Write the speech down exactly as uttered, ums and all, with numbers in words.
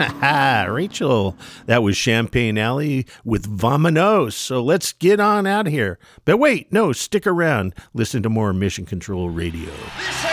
Rachel, that was Champagne Alley with Vamonos. So let's get on out of here. But wait, no, stick around. Listen to more Mission Control Radio. This